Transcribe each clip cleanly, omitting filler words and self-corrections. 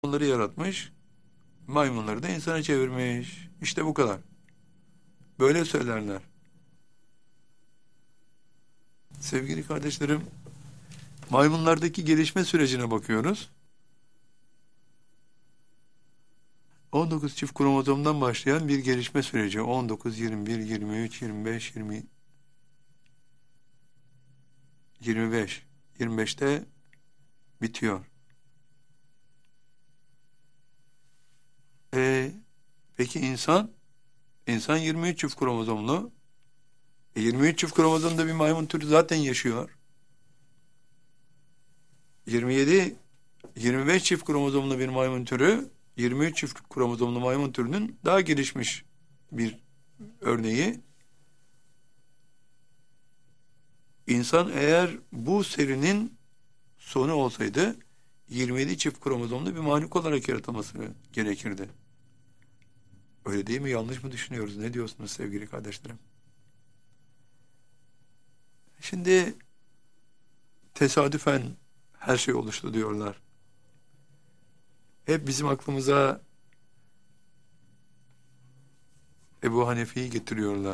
Onları yaratmış, maymunları da insana çevirmiş. İşte bu kadar. Böyle söylerler. Sevgili kardeşlerim, maymunlardaki gelişme sürecine bakıyoruz. 19 çift kromozomdan başlayan bir gelişme süreci. 19, 21, 23, 25, 20, 25. 25'te bitiyor. E, peki insan? İnsan 23 çift kromozomlu. 23 çift kromozomda bir maymun türü zaten yaşıyor. 27, 25 çift kromozomlu bir maymun türü, 23 çift kromozomlu maymun türünün daha gelişmiş bir örneği. İnsan eğer bu serinin sonu olsaydı 27 çift kromozomlu bir mahluk olarak yaratılması gerekirdi. Öyle değil mi? Yanlış mı düşünüyoruz? Ne diyorsunuz sevgili kardeşlerim? Şimdi tesadüfen her şey oluştu diyorlar. Hep bizim aklımıza Ebu Hanife'yi getiriyorlar.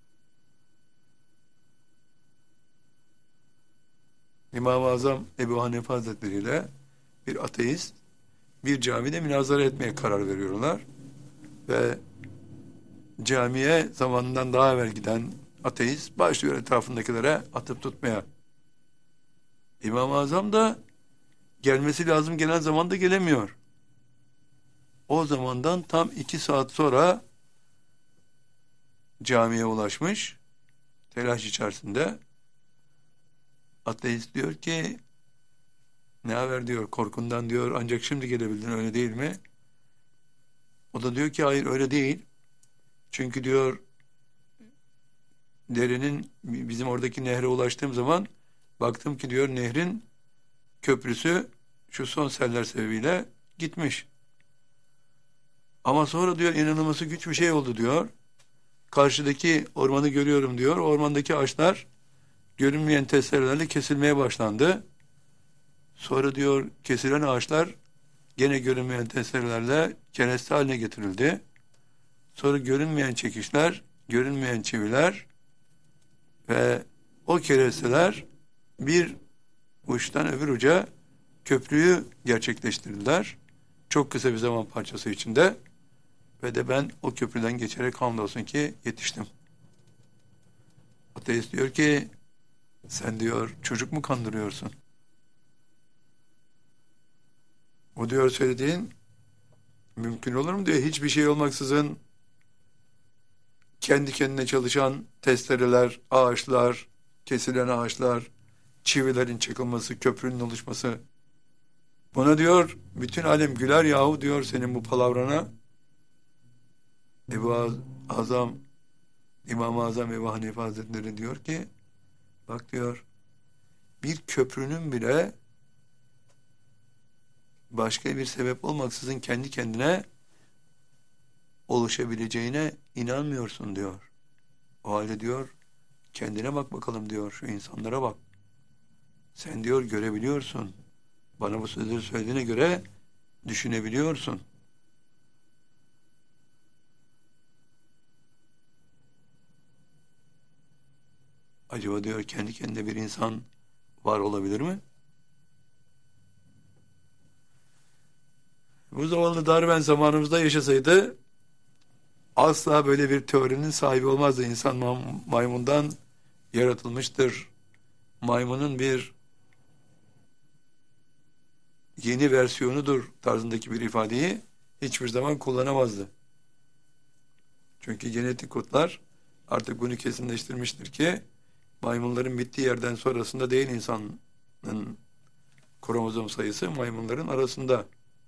İmam-ı Azam Ebu Hanife Hazretleri ile bir ateist bir camide münazara etmeye karar veriyorlar. Ve camiye zamanından daha evvel giden ateist başlıyor etrafındakilere atıp tutmaya. İmam-ı Azam da gelmesi lazım gelen zamanda gelemiyor. O zamandan tam 2 saat sonra camiye ulaşmış. Telaş içerisinde. Ateist diyor ki ne haber diyor, korkundan diyor, ancak şimdi gelebildin, öyle değil mi? O da diyor ki hayır, öyle değil. Çünkü diyor derenin, bizim oradaki nehre ulaştığım zaman baktım ki diyor nehrin köprüsü şu son seller sebebiyle gitmiş. Ama sonra diyor inanılması güç bir şey oldu diyor. Karşıdaki ormanı görüyorum diyor. O ormandaki ağaçlar görünmeyen testerelerle kesilmeye başlandı. Sonra diyor kesilen ağaçlar gene görünmeyen testerelerle kereste haline getirildi. Sonra görünmeyen çekişler, görünmeyen çiviler ve o keresteler bir uçtan öbür uca köprüyü gerçekleştirdiler. Çok kısa bir zaman parçası içinde ve de ben o köprüden geçerek hamdolsun ki yetiştim. Ateist diyor ki sen diyor çocuk mu kandırıyorsun? O diyor söylediğin mümkün olur mu diyor. Hiçbir şey olmaksızın kendi kendine çalışan testereler, ağaçlar, kesilen ağaçlar, çivilerin çakılması, köprünün oluşması. Buna diyor bütün alem güler yahu diyor senin bu palavrana. Ebu Azam, İmam-ı Azam Ebu Hanife Hazretleri diyor ki bak diyor bir köprünün bile başka bir sebep olmaksızın kendi kendine oluşabileceğine inanmıyorsun diyor. O halde diyor kendine bak bakalım diyor, şu insanlara bak. Sen diyor görebiliyorsun. Bana bu sözleri söylediğine göre düşünebiliyorsun. Acaba diyor kendi kendine bir insan var olabilir mi? Bu zamanlı Darwin zamanımızda yaşasaydı asla böyle bir teorinin sahibi olmazdı. İnsan maymundan yaratılmıştır. Maymunun bir yeni versiyonudur tarzındaki bir ifadeyi hiçbir zaman kullanamazdı. Çünkü genetik kodlar artık bunu kesinleştirmiştir ki maymunların bittiği yerden sonrasında değil insanın kromozom sayısı maymunların arasında.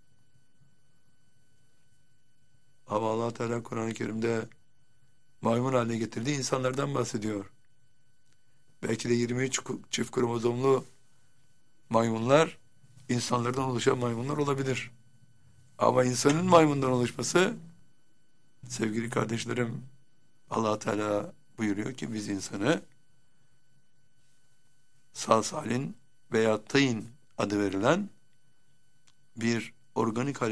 Ama Allah Teala Kur'an-ı Kerim'de maymun haline getirdiği insanlardan bahsediyor. Belki de 23 çift kromozomlu maymunlar insanlardan oluşan maymunlar olabilir. Ama insanın maymundan oluşması, sevgili kardeşlerim, Allah Teala buyuruyor ki biz insanı salsalin veya tayin adı verilen bir organik